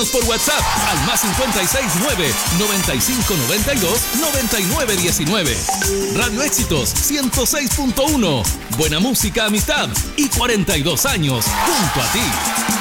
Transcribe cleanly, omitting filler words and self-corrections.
por WhatsApp al más 569-9592-9919. Radio Éxitos 106.1. Buena música, amistad y 42 años junto a ti.